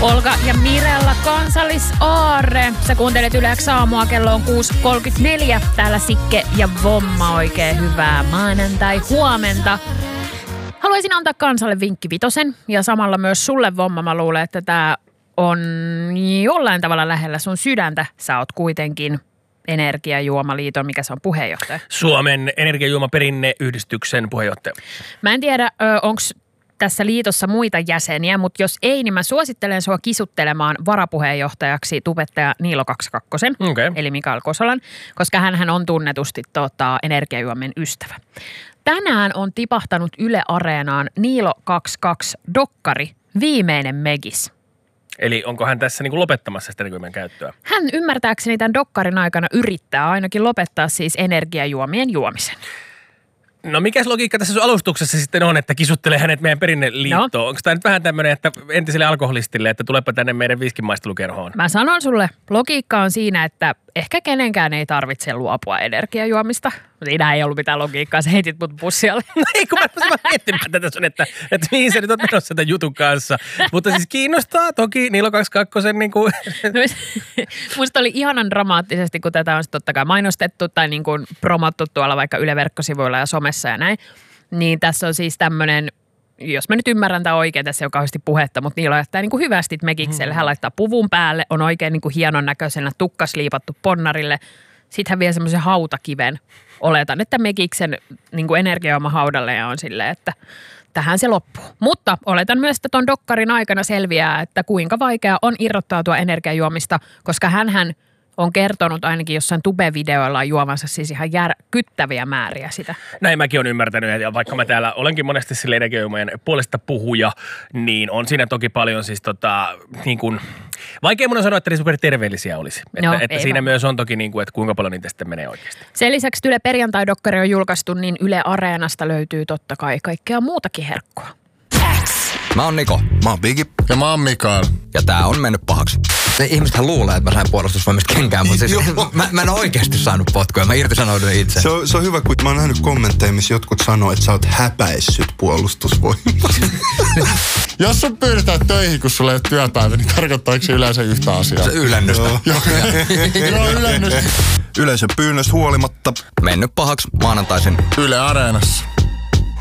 Olga ja Mirella Kansallisaarre. Sä kuuntelet Yle X aamua, kello on 6.34. Täällä Sikke ja Vomma, oikein hyvää maanantai-huomenta. Haluaisin antaa kansalle vinkki vitosen ja samalla myös sulle, Vomma. Mä luulen, että tää on jollain tavalla lähellä sun sydäntä. Sä oot kuitenkin Energiajuomaliiton, mikä se on, puheenjohtaja? Suomen Energiajuomaperinneyhdistyksen puheenjohtaja. Mä en tiedä, onko tässä liitossa muita jäseniä, mutta jos ei, niin mä suosittelen sua kisuttelemaan varapuheenjohtajaksi tubettaja Niilo 22, eli Mikael Kosolan, koska hänhän on tunnetusti energiajuomien ystävä. Tänään on tipahtanut Yle Areenaan Niilo 22 dokkari, viimeinen megis. Eli onko hän tässä niin kuin lopettamassa sitä energiajuomien käyttöä? Hän ymmärtääkseni tämän dokkarin aikana yrittää ainakin lopettaa siis energiajuomien juomisen. No mikäs logiikka tässä sun alustuksessa sitten on, että kisuttelee hänet meidän perinneliittoon? No. Onko tämä nyt vähän tämmöinen, että entiselle alkoholistille, että tulepa tänne meidän viiskinmaistelukerhoon? Mä sanon sulle, logiikka on siinä, että ehkä kenenkään ei tarvitse luopua energiajuomista. Siinä ei ollut mitään logiikkaa, sä heitit mut bussialle. No ei, kun mä miettimään tätä sun, että mihin sä nyt oot menossa tämän jutun kanssa. Mutta siis kiinnostaa toki Niilo 22 niin kuin. Musta oli ihanan dramaattisesti, kun tätä on totta kai mainostettu tai niin kuin promottu tuolla vaikka Yle-verkkosivuilla ja somessa ja näin. Niin tässä on siis tämmöinen, jos mä nyt ymmärrän tämän oikein, tässä ei ole kauheasti puhetta, mutta Niilo jättää niin kuin hyvästi mekikselle. Hän laittaa puvun päälle, on oikein niin kuin hienon näköisenä tukkasliipattu ponnarille. Sitten hän vie semmoisen hautakiven. Oletan, että mekiksen niin kuin energiajuomahaudalle ja on silleen, että tähän se loppuu. Mutta oletan myös, että ton dokkarin aikana selviää, että kuinka vaikea on irrottautua energiajuomista, koska hänhän on kertonut ainakin jossain tube-videoilla juovansa siis ihan kyttäviä määriä sitä. Näin mäkin olen ymmärtänyt, ja vaikka mä täällä olenkin monesti sille energiajuomien puolesta puhuja, niin on siinä toki paljon siis niin kuin, vaikea mun on sanoa, että ne super terveellisiä olisi. Että siinä myös on toki niin kuin, että kuinka paljon niitä sitten menee oikeasti. Sen lisäksi Yle perjantai-dokkari on julkaistu, niin Yle Areenasta löytyy totta kai kaikkea muutakin herkkua. Mä oon Niko. Mä oon Bigi. Ja mä oon Mikael. Ja tää on mennyt pahaksi. Ihmisethän luulee, että mä sain puolustusvoimista kenkään, mutta siis mä en oikeasti saanut potkuja. Mä irtisanouduin itse. Se on hyvä, kun mä oon nähnyt kommentteja, missä jotkut sanoo, että sä oot häpäissyt puolustusvoimista. Jos sun pyydetään töihin, kun sulla ei ole työpäivä, niin tarkoittaako se yleensä yhtä asiaa? Se ylännystä. Joo, ylännystä. Yleisön pyynnöstä huolimatta. Mennyt pahaksi maanantaisin Yle Areenassa.